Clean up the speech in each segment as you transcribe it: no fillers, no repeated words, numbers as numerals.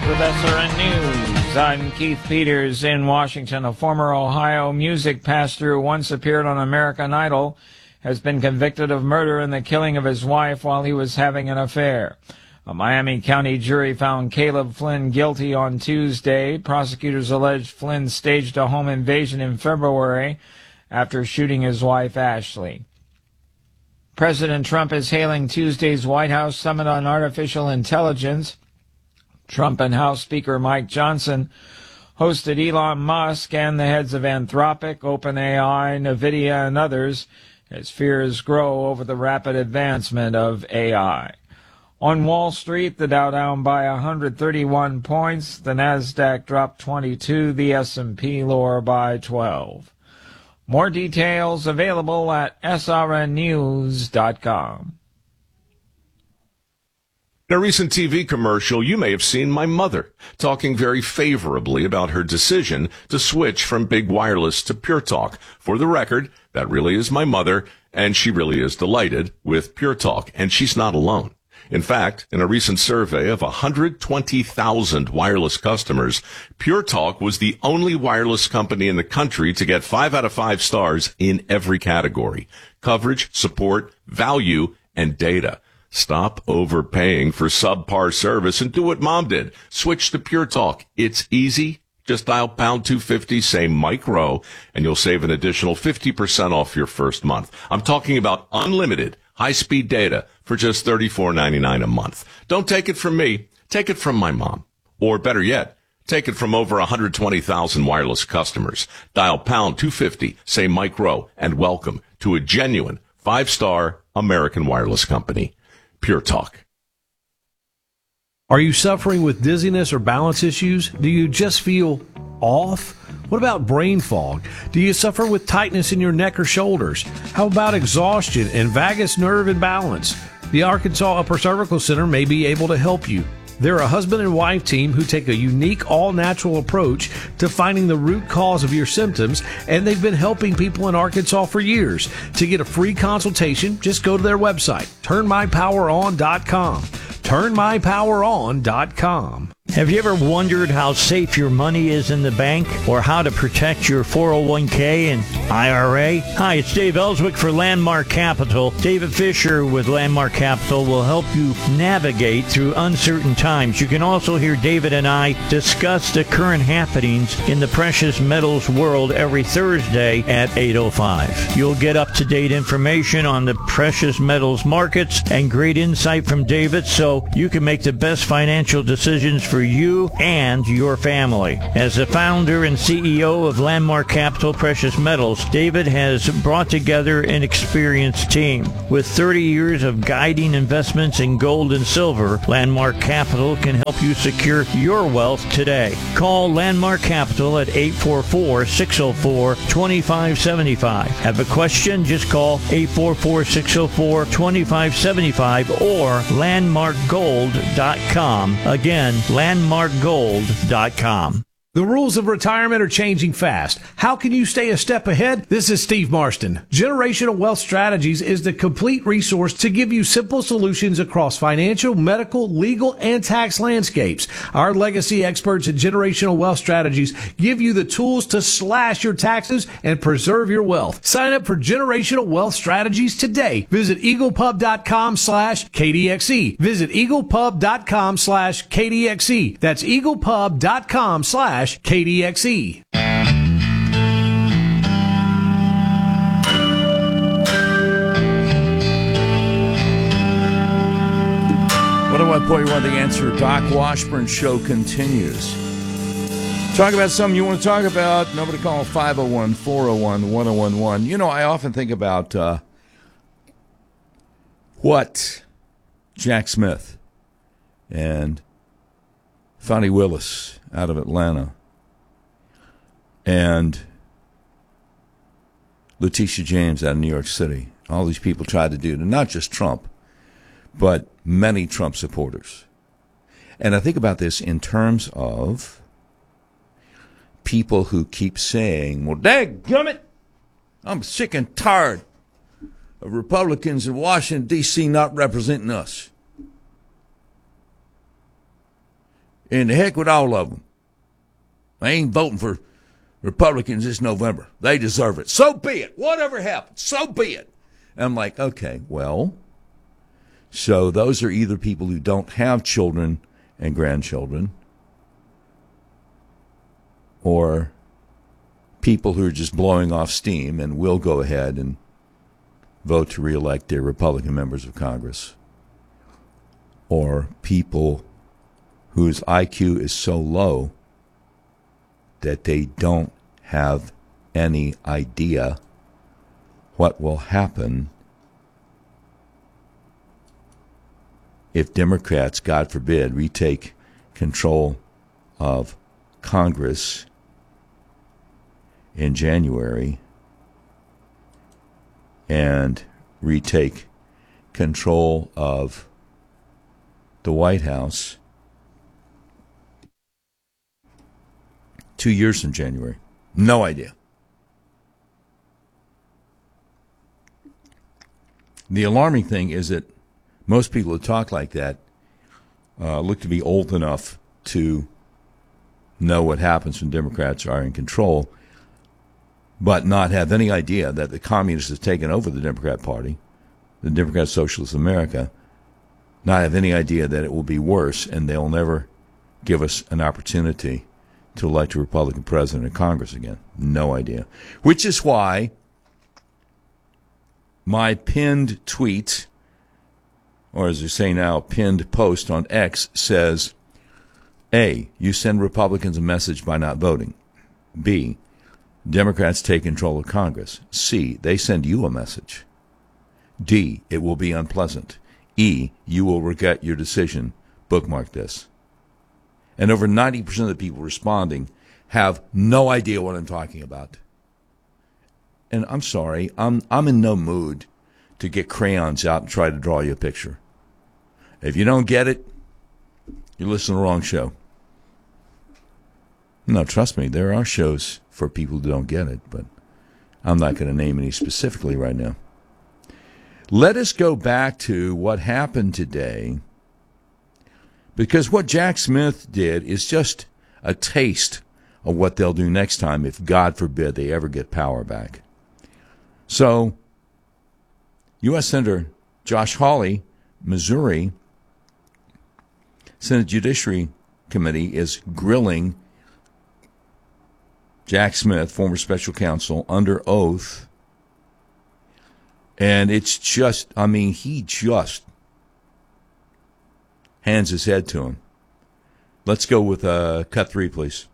With SRN News, I'm Keith Peters in Washington. A former Ohio music pastor who once appeared on American Idol has been convicted of murder and the killing of his wife while he was having an affair. A Miami County jury found Caleb Flynn guilty on Tuesday. Prosecutors alleged Flynn staged a home invasion in February after shooting his wife, Ashley. President Trump is hailing Tuesday's White House Summit on Artificial Intelligence. Trump and House Speaker Mike Johnson hosted Elon Musk and the heads of Anthropic, OpenAI, NVIDIA, and others as fears grow over the rapid advancement of AI. On Wall Street, the Dow down by 131 points, the Nasdaq dropped 22, the S&P lower by 12. More details available at srnnews.com. In a recent TV commercial, you may have seen my mother talking very favorably about her decision to switch from big wireless to Pure Talk. For the record, that really is my mother, and she really is delighted with Pure Talk, and she's not alone. In fact, in a recent survey of 120,000 wireless customers, Pure Talk was the only wireless company in the country to get 5 out of 5 stars in every category: coverage, support, value, and data. Stop overpaying for subpar service and do what Mom did. Switch to Pure Talk. It's easy. Just dial pound 250, say Mike Rowe, and you'll save an additional 50% off your first month. I'm talking about unlimited high-speed data for just $34.99 a month. Don't take it from me. Take it from my mom. Or better yet, take it from over 120,000 wireless customers. Dial pound 250, say Mike Rowe, and welcome to a genuine 5-star American wireless company. Pure Talk. Are you suffering with dizziness or balance issues? Do you just feel off? What about brain fog? Do you suffer with tightness in your neck or shoulders? How about exhaustion and vagus nerve imbalance? The Arkansas Upper Cervical Center may be able to help you. They're a husband and wife team who take a unique, all-natural approach to finding the root cause of your symptoms, and they've been helping people in Arkansas for years. To get a free consultation, just go to their website, turnmypoweron.com. turnmypoweron.com. Have you ever wondered how safe your money is in the bank or how to protect your 401k and IRA? Hi, it's Dave Ellswick for Landmark Capital. David Fisher with Landmark Capital will help you navigate through uncertain times. You can also hear David and I discuss the current happenings in the precious metals world every Thursday at 8:05. You'll get up-to-date information on the precious metals markets and great insight from David so you can make the best financial decisions for you and your family. As the founder and CEO of Landmark Capital Precious Metals, David has brought together an experienced team. With 30 years of guiding investments in gold and silver, Landmark Capital can help you secure your wealth today. Call Landmark Capital at 844-604-2575. Have a question? Just call 844-604-2575 or landmarkgold.com. Again, landmarkgold.com. The rules of retirement are changing fast. How can you stay a step ahead? This is Steve Marston. Generational Wealth Strategies is the complete resource to give you simple solutions across financial, medical, legal, and tax landscapes. Our legacy experts at Generational Wealth Strategies give you the tools to slash your taxes and preserve your wealth. Sign up for Generational Wealth Strategies today. Visit eaglepub.com/KDXE. Visit eaglepub.com/KDXE. That's eaglepub.com/KDXE. What do I pour you on the answer? Doc Washburn Show continues. Talk about something you want to talk about. Number to call 501-401-1011. You know, I often think about what Jack Smith and Fonnie Willis out of Atlanta and Letitia James out of New York City, all these people tried to do to not just Trump, but many Trump supporters. And I think about this in terms of people who keep saying, well, dadgummit, I'm sick and tired of Republicans in Washington, D.C. not representing us. And the heck with all of them. I ain't voting for Republicans this November. They deserve it. So be it. Whatever happens, so be it. And I'm like, okay, well, so those are either people who don't have children and grandchildren, or people who are just blowing off steam and will go ahead and vote to reelect their Republican members of Congress, or people whose IQ is so low that they don't have any idea what will happen if Democrats, God forbid, retake control of Congress in January and retake control of the White House 2 years from January. No idea. The alarming thing is that most people who talk like that look to be old enough to know what happens when Democrats are in control, but not have any idea that the communists have taken over the Democrat Party, the Democrat Socialist America, not have any idea that it will be worse, and they'll never give us an opportunity to elect a Republican president and Congress again. No idea. Which is why my pinned tweet, or as they say now, pinned post on X, says, A, you send Republicans a message by not voting. B, Democrats take control of Congress. C, they send you a message. D, it will be unpleasant. E, you will regret your decision. Bookmark this. And over 90% of the people responding have no idea what I'm talking about. And I'm sorry, I'm in no mood to get crayons out and try to draw you a picture. If you don't get it, you listen to the wrong show. No, trust me, there are shows for people who don't get it, but I'm not going to name any specifically right now. Let us go back to what happened today, because what Jack Smith did is just a taste of what they'll do next time if, God forbid, they ever get power back. So, U.S. Senator Josh Hawley, Missouri, Senate Judiciary Committee is grilling Jack Smith, former special counsel, under oath. And it's just, I mean, he just hands his head to him. Let's go with cut 3, please.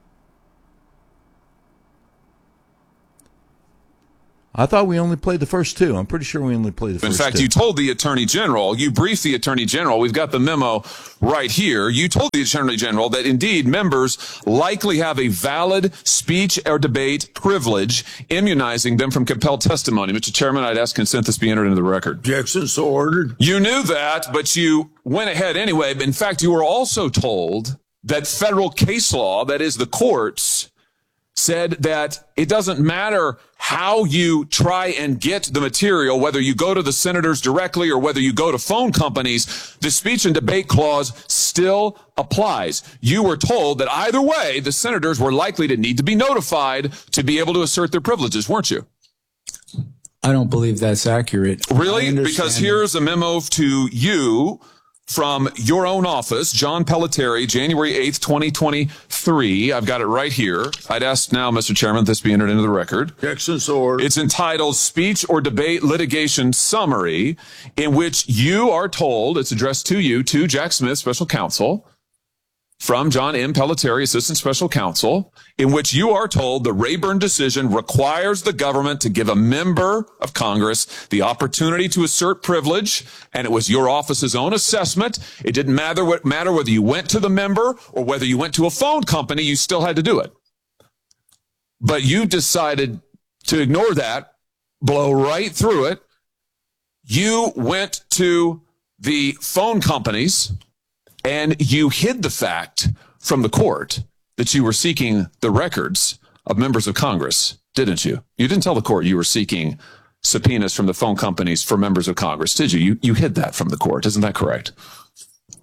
I thought we only played the first 2. I'm pretty sure we only played the first 2. In fact, you told the Attorney General, you briefed the Attorney General, we've got the memo right here. You told the Attorney General that indeed members likely have a valid speech or debate privilege immunizing them from compelled testimony. Mr. Chairman, I'd ask consent this be entered into the record. Objection, so ordered. You knew that, but you went ahead anyway. In fact, you were also told that federal case law, that is the courts, said that it doesn't matter how you try and get the material, whether you go to the senators directly or whether you go to phone companies, the speech and debate clause still applies. You were told that either way, the senators were likely to need to be notified to be able to assert their privileges, weren't you? I don't believe that's accurate. Really? Because here's a memo to you from your own office, John Pelletieri, January 8th, 2023. I've got it right here. I'd ask now, Mr. Chairman, that this be entered into the record. Objection, so ordered. It's entitled Speech or Debate Litigation Summary, in which you are told, it's addressed to you, to Jack Smith, Special Counsel, from John M. Pelletieri, Assistant Special Counsel, in which you are told the Rayburn decision requires the government to give a member of Congress the opportunity to assert privilege, and it was your office's own assessment. It didn't matter whether you went to the member or whether you went to a phone company, you still had to do it. But you decided to ignore that, blow right through it. You went to the phone companies and you hid the fact from the court that you were seeking the records of members of Congress, didn't you? You didn't tell the court you were seeking subpoenas from the phone companies for members of Congress, did you? You hid that from the court. Isn't that correct?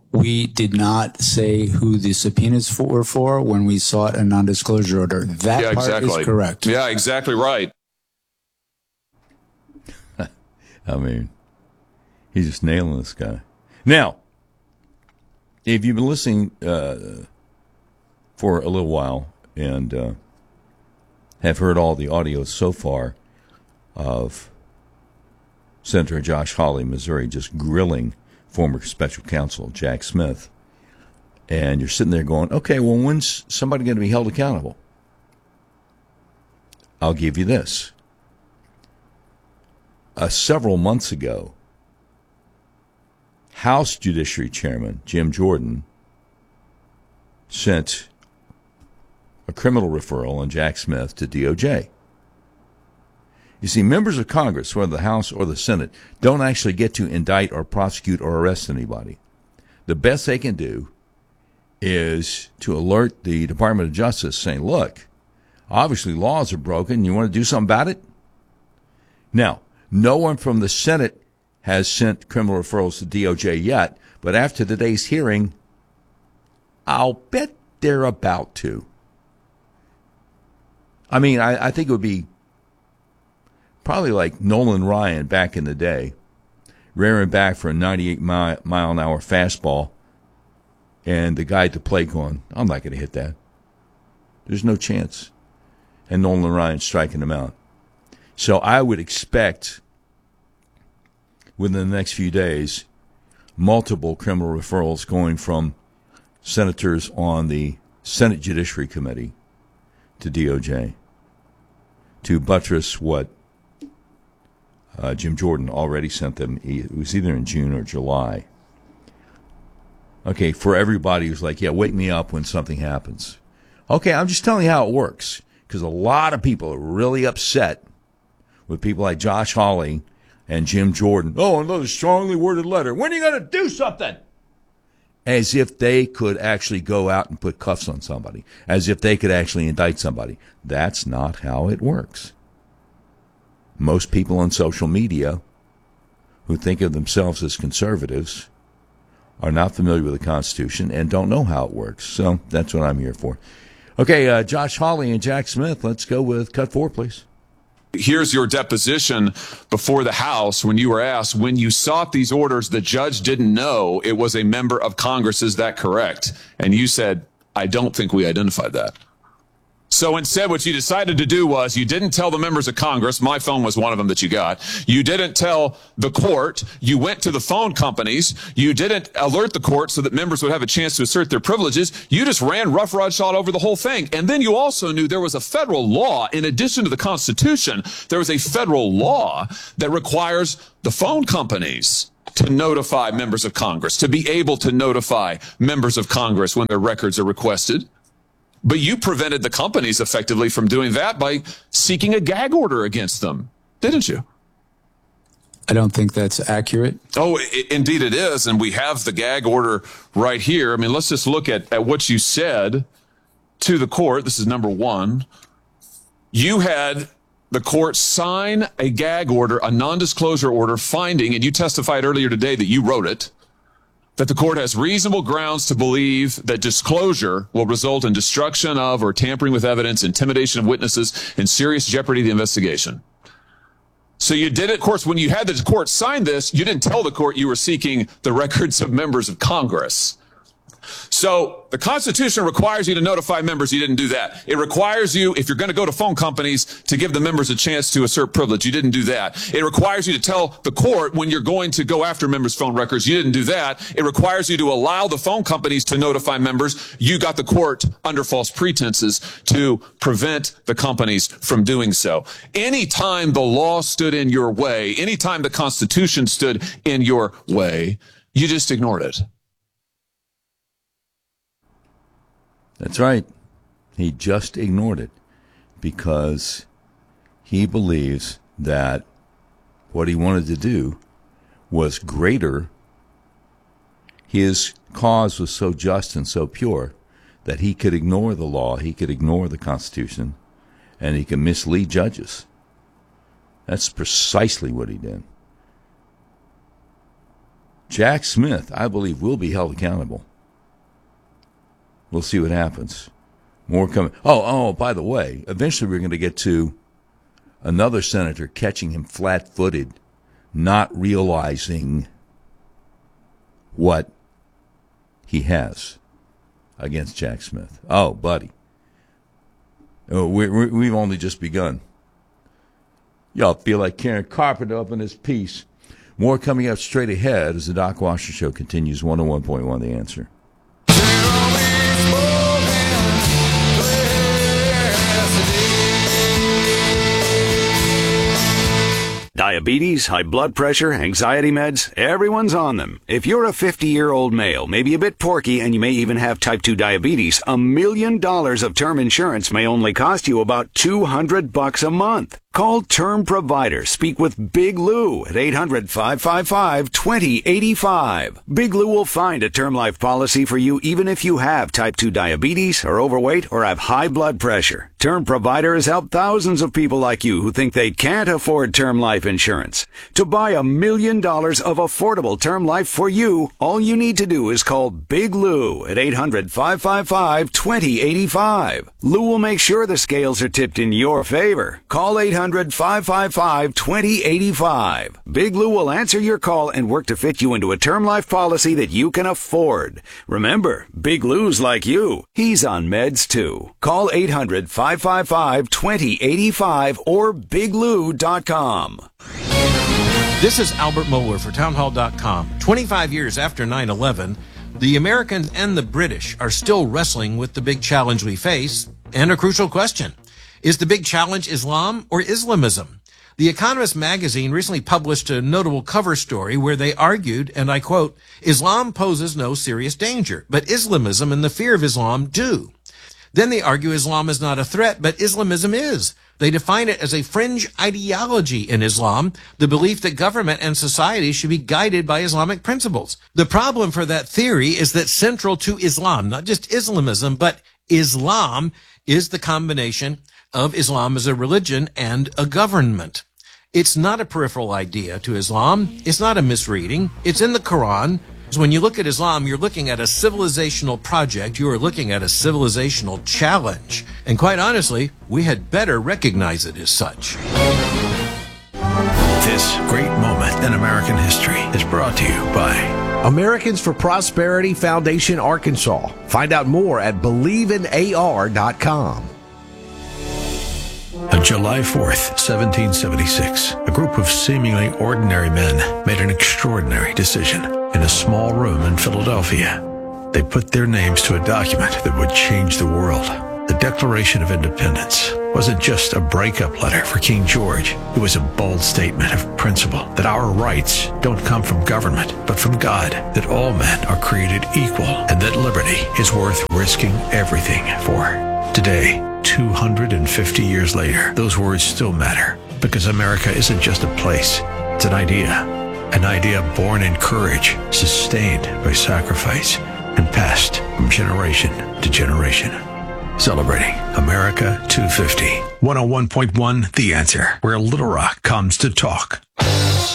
We did not say who the subpoenas were for when we sought a non-disclosure order. That part is correct. Yeah, exactly right. I mean, he's just nailing this guy. Now, if you've been listening for a little while and have heard all the audio so far of Senator Josh Hawley, Missouri, just grilling former special counsel Jack Smith, and you're sitting there going, okay, well, when's somebody going to be held accountable? I'll give you this. Several months ago, House Judiciary Chairman Jim Jordan sent a criminal referral on Jack Smith to DOJ. You see, members of Congress, whether the House or the Senate, don't actually get to indict or prosecute or arrest anybody. The best they can do is to alert the Department of Justice saying, look, obviously laws are broken. You want to do something about it? Now, no one from the Senate has sent criminal referrals to DOJ yet, but after today's hearing, I'll bet they're about to. I mean, I think it would be probably like Nolan Ryan back in the day, rearing back for a 98-mile-an-hour fastball, and the guy at the plate going, I'm not going to hit that. There's no chance. And Nolan Ryan striking him out. So I would expect within the next few days multiple criminal referrals going from senators on the Senate Judiciary Committee to DOJ to buttress what Jim Jordan already sent them. It was either in June or July. Okay, for everybody who's like, yeah, wake me up when something happens. Okay, I'm just telling you how it works, because a lot of people are really upset with people like Josh Hawley and Jim Jordan. Oh, another strongly worded letter. When are you going to do something? As if they could actually go out and put cuffs on somebody, as if they could actually indict somebody. That's not how it works. Most people on social media who think of themselves as conservatives are not familiar with the Constitution and don't know how it works. So that's what I'm here for. Okay, Josh Hawley and Jack Smith, let's go with cut 4, please. Here's your deposition before the House when you were asked, when you sought these orders, the judge didn't know it was a member of Congress. Is that correct? And you said, I don't think we identified that. So instead, what you decided to do was you didn't tell the members of Congress. My phone was one of them that you got. You didn't tell the court. You went to the phone companies. You didn't alert the court so that members would have a chance to assert their privileges. You just ran roughshod over the whole thing. And then you also knew there was a federal law. In addition to the Constitution, there was a federal law that requires the phone companies to notify members of Congress, to be able to notify members of Congress when their records are requested. But you prevented the companies effectively from doing that by seeking a gag order against them, didn't you? I don't think that's accurate. Oh, indeed it is. And we have the gag order right here. I mean, let's just look at what you said to the court. This is number one. You had the court sign a gag order, a non-disclosure order, finding, and you testified earlier today that you wrote it, that the court has reasonable grounds to believe that disclosure will result in destruction of or tampering with evidence, intimidation of witnesses, and serious jeopardy of the investigation. So you did it, of course, when you had the court sign this, you didn't tell the court you were seeking the records of members of Congress. So the Constitution requires you to notify members. You didn't do that. It requires you, if you're going to go to phone companies, to give the members a chance to assert privilege. You didn't do that. It requires you to tell the court when you're going to go after members' phone records. You didn't do that. It requires you to allow the phone companies to notify members. You got the court under false pretenses to prevent the companies from doing so. Anytime the law stood in your way, anytime the Constitution stood in your way, you just ignored it. That's right. He just ignored it because he believes that what he wanted to do was greater. His cause was so just and so pure that he could ignore the law, he could ignore the Constitution, and he could mislead judges. That's precisely what he did. Jack Smith, I believe, will be held accountable. We'll see what happens. More coming. Oh, by the way, eventually we're going to get to another senator catching him flat-footed, not realizing what he has against Jack Smith. Oh, buddy. We've only just begun. Y'all feel like Karen Carpenter up in this piece. More coming up straight ahead as the Doc Washer Show continues. 101.1 The Answer. Diabetes, high blood pressure, anxiety meds, everyone's on them. If you're a 50-year-old male, maybe a bit porky, and you may even have type 2 diabetes, $1 million of term insurance may only cost you about $200 a month. Call Term Provider. Speak with Big Lou at 800-555-2085. Big Lou will find a term life policy for you even if you have type 2 diabetes, are overweight, or have high blood pressure. Term Provider has helped thousands of people like you who think they can't afford term life insurance. To buy $1 million of affordable term life for you, all you need to do is call Big Lou at 800-555-2085. Lou will make sure the scales are tipped in your favor. Call 800-555-2085. Big Lou will answer your call and work to fit you into a term life policy that you can afford. Remember, Big Lou's like you. He's on meds too. Call 800-555-2085 or biglou.com. This is Albert Mohler for townhall.com. 25 years after 9/11, the Americans and the British are still wrestling with the big challenge we face and a crucial question. Is the big challenge Islam or Islamism? The Economist magazine recently published a notable cover story where they argued, and I quote, Islam poses no serious danger, but Islamism and the fear of Islam do. Then they argue Islam is not a threat, but Islamism is. They define it as a fringe ideology in Islam, the belief that government and society should be guided by Islamic principles. The problem for that theory is that central to Islam, not just Islamism, but Islam is the combination of Islam as a religion and a government. It's not a peripheral idea to Islam. It's not a misreading. It's in the Quran. So when you look at Islam, you're looking at a civilizational project. You are looking at a civilizational challenge. And quite honestly, we had better recognize it as such. This great moment in American history is brought to you by Americans for Prosperity Foundation, Arkansas. Find out more at BelieveInAR.com. On July 4th, 1776, a group of seemingly ordinary men made an extraordinary decision in a small room in Philadelphia. They put their names to a document that would change the world. The Declaration of Independence wasn't just a breakup letter for King George. It was a bold statement of principle that our rights don't come from government, but from God, that all men are created equal, and that liberty is worth risking everything for. Today, 250 years later, those words still matter, because America isn't just a place, it's an idea born in courage, sustained by sacrifice, and passed from generation to generation. Celebrating America 250. 101.1 The Answer, where Little Rock comes to talk.